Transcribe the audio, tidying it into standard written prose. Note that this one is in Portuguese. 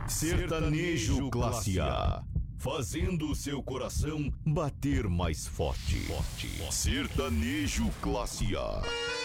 Sertanejo Classe A, fazendo seu coração bater mais forte. Sertanejo Classe A.